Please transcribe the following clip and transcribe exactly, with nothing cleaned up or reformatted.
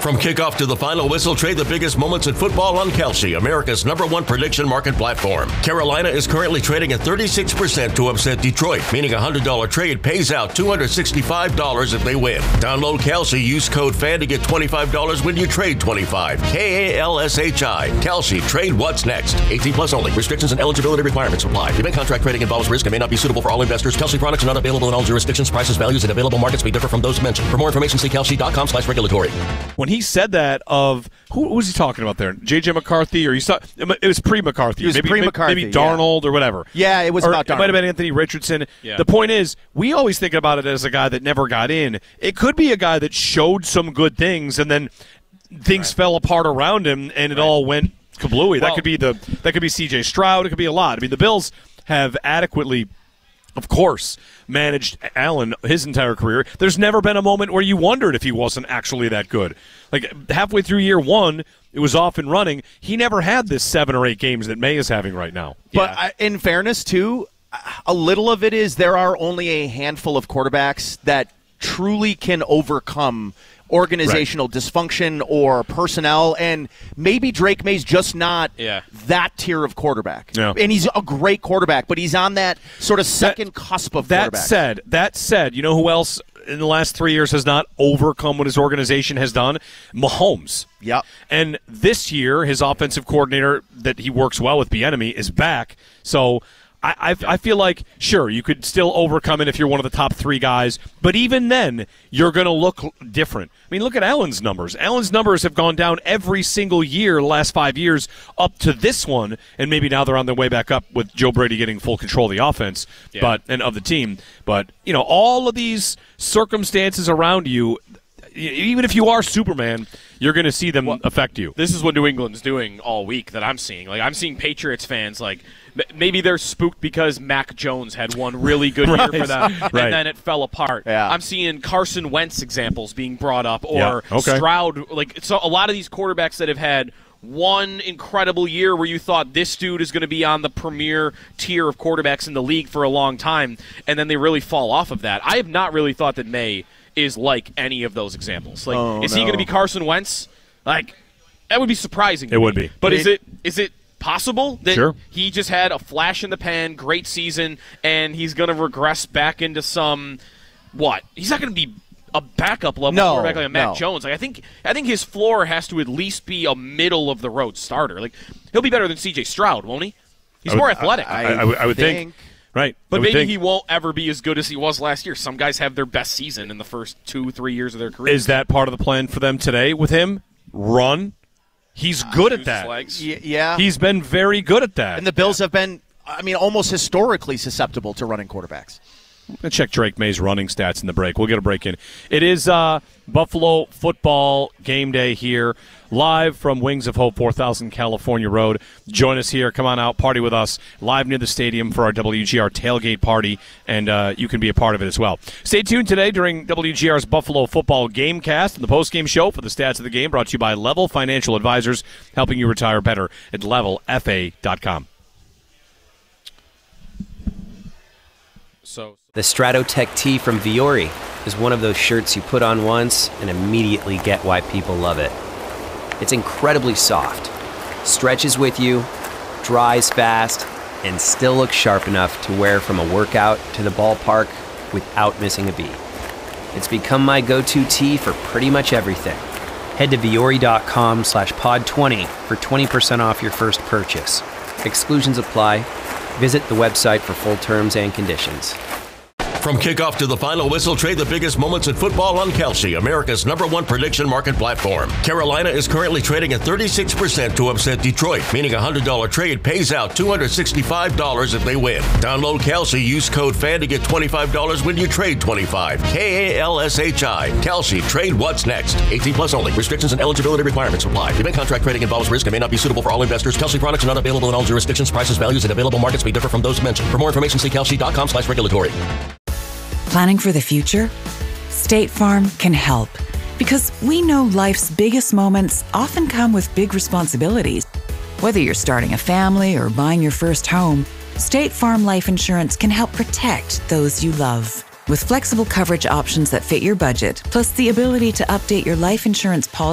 From kickoff to the final whistle, trade the biggest moments in football on Kalshi, America's number one prediction market platform. Carolina is currently trading at thirty-six percent to upset Detroit, meaning a one hundred dollars trade pays out two hundred sixty-five dollars if they win. Download Kalshi, use code FAN to get twenty-five dollars when you trade twenty-five dollars. K A L S H I. Kalshi. Trade what's next. eighteen plus only. Restrictions and eligibility requirements apply. Event contract trading involves risk and may not be suitable for all investors. Kalshi products are not available in all jurisdictions. Prices, values, and available markets may differ from those mentioned. For more information, see kalshi.com slash regulatory. When he said that of, who, who was he talking about there? J J McCarthy? Or you saw, it was pre-McCarthy. It was maybe, pre-McCarthy. Maybe Darnold yeah. or whatever. Yeah, it was or about Darnold. It might have been Anthony Richardson. Yeah. The point is, we always think about it as a guy that never got in. It could be a guy that showed some good things and then things right. fell apart around him and it right. all went kablooey. Well, that could be the that could be C J Stroud. It could be a lot. I mean, the Bills have adequately, of course, managed Allen his entire career. There's never been a moment where you wondered if he wasn't actually that good. Like halfway through year one, it was off and running. He never had this seven or eight games that May is having right now. But yeah. I, in fairness, too, a little of it is there are only a handful of quarterbacks that truly can overcome organizational right. dysfunction or personnel, and maybe Drake May's just not yeah. that tier of quarterback. Yeah. And he's a great quarterback, but he's on that sort of second that, cusp of that quarterback. Said, that said, you know who else in the last three years has not overcome what his organization has done? Mahomes. Yep. And this year, his offensive coordinator that he works well with, Bieniemy, is back. So I, I, I feel like, sure, you could still overcome it if you're one of the top three guys, but even then, you're going to look different. I mean, look at Allen's numbers. Allen's numbers have gone down every single year the last five years up to this one, and maybe now they're on their way back up with Joe Brady getting full control of the offense yeah. but and of the team. But, you know, all of these circumstances around you, even if you are Superman, you're going to see them well, affect you. This is what New England's doing all week that I'm seeing. Like, I'm seeing Patriots fans, like, maybe they're spooked because Mac Jones had one really good right. year for them, and right. then it fell apart. Yeah. I'm seeing Carson Wentz examples being brought up, or yeah. okay. Stroud. Like, so a lot of these quarterbacks that have had one incredible year where you thought this dude is going to be on the premier tier of quarterbacks in the league for a long time, and then they really fall off of that. I have not really thought that May is like any of those examples. Like, oh, is no. he going to be Carson Wentz? Like, that would be surprising. It would be. But it, is it is it possible that sure. he just had a flash in the pan, great season, and he's going to regress back into some what? He's not going to be a backup level no, quarterback like a Mac no. Jones. Like, I think I think his floor has to at least be a middle of the road starter. Like, he'll be better than C J Stroud, won't he? He's would, more athletic. I, I, I, would, I would think. think. Right. But maybe think. he won't ever be as good as he was last year. Some guys have their best season in the first two, three years of their career. Is that part of the plan for them today with him? Run. He's good uh, at that. Y- yeah. He's been very good at that. And the Bills have been, I mean, almost historically susceptible to running quarterbacks. Let's check Drake May's running stats in the break. We'll get a break in. It is uh, Buffalo football game day here, live from Wings of Hope, four thousand California Road. Join us here. Come on out, party with us, live near the stadium for our W G R tailgate party, and uh, you can be a part of it as well. Stay tuned today during W G R's Buffalo football gamecast and the postgame show for the stats of the game, brought to you by Level Financial Advisors, helping you retire better at level f a dot com. So the Stratotech tee from Viore is one of those shirts you put on once and immediately get why people love it. It's incredibly soft, stretches with you, dries fast, and still looks sharp enough to wear from a workout to the ballpark without missing a beat. It's become my go-to tee for pretty much everything. Head to Viore.com slash pod 20 for twenty percent off your first purchase. Exclusions apply. Visit the website for full terms and conditions. From kickoff to the final whistle, trade the biggest moments in football on Kalshi, America's number one prediction market platform. Carolina is currently trading at thirty-six percent to upset Detroit, meaning a one hundred dollars trade pays out two hundred sixty-five dollars if they win. Download Kalshi, use code FAN to get twenty-five dollars when you trade twenty-five dollars. K A L S H I. Kalshi. Trade what's next. eighteen plus only. Restrictions and eligibility requirements apply. Event contract trading involves risk and may not be suitable for all investors. Kalshi products are not available in all jurisdictions. Prices, values, and available markets may differ from those mentioned. For more information, see kalshi.com slash regulatory. Planning for the future? State Farm can help, because we know life's biggest moments often come with big responsibilities. Whether you're starting a family or buying your first home, State Farm Life Insurance can help protect those you love. With flexible coverage options that fit your budget, plus the ability to update your life insurance policy